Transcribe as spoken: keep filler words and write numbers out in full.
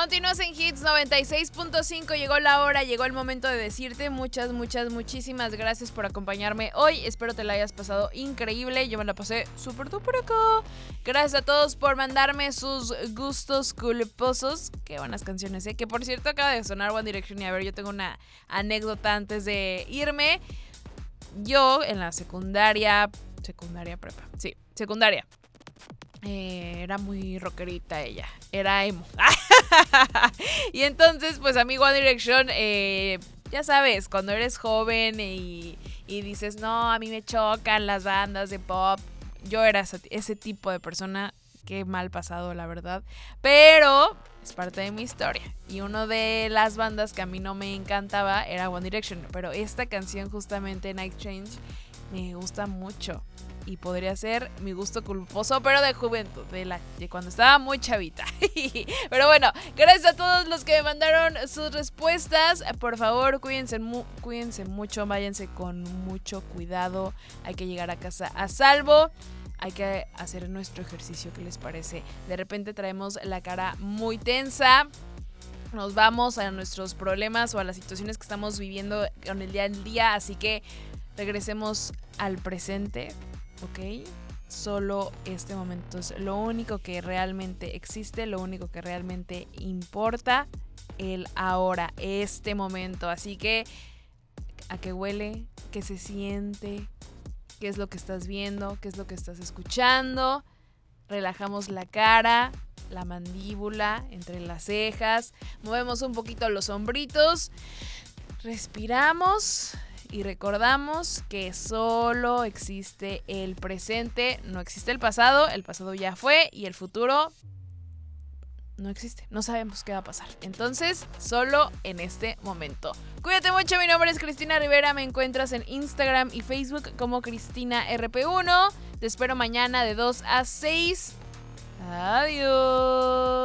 Continúas en Hits noventa y seis punto cinco. Llegó la hora, llegó el momento de decirte muchas, muchas, muchísimas gracias por acompañarme hoy. Espero te la hayas pasado increíble. Yo me la pasé súper duper acá. Gracias a todos por mandarme sus gustos culposos. Qué buenas canciones, ¿eh? Que por cierto acaba de sonar One Direction. Y a ver, yo tengo una anécdota antes de irme. Yo en la secundaria, secundaria prepa, sí, secundaria. Eh, era muy rockerita ella, era emo. Y entonces, pues a mí One Direction, eh, ya sabes, cuando eres joven y, y dices, no, a mí me chocan las bandas de pop. Yo era ese, ese tipo de persona, qué mal pasado, la verdad. Pero es parte de mi historia. Y una de las bandas que a mí no me encantaba era One Direction. Pero esta canción, justamente, Night Change, me gusta mucho. Y podría ser mi gusto culposo, pero de juventud, de, la, de cuando estaba muy chavita. Pero bueno, gracias a todos los que me mandaron sus respuestas. Por favor, cuídense, mu- cuídense mucho, váyanse con mucho cuidado. Hay que llegar a casa a salvo. Hay que hacer nuestro ejercicio, ¿qué les parece? De repente traemos la cara muy tensa. Nos vamos a nuestros problemas o a las situaciones que estamos viviendo en el día al día. Así que regresemos al presente. ¿Ok? Solo este momento es lo único que realmente existe, lo único que realmente importa, el ahora, este momento. Así que, ¿a qué huele? ¿Qué se siente? ¿Qué es lo que estás viendo? ¿Qué es lo que estás escuchando? Relajamos la cara, la mandíbula, entre las cejas, movemos un poquito los hombritos, respiramos. Y recordamos que solo existe el presente, no existe el pasado, el pasado ya fue y el futuro no existe, no sabemos qué va a pasar. Entonces, solo en este momento. Cuídate mucho, mi nombre es Cristina Rivera, me encuentras en Instagram y Facebook como Cristina R P uno. Te espero mañana de dos a seis. Adiós.